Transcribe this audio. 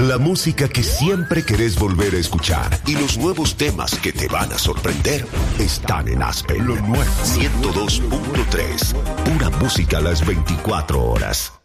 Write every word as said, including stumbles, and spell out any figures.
La música que siempre querés volver a escuchar y los nuevos temas que te van a sorprender están en Aspen. Lo nuevo. ciento dos punto tres. Pura música a las veinticuatro horas.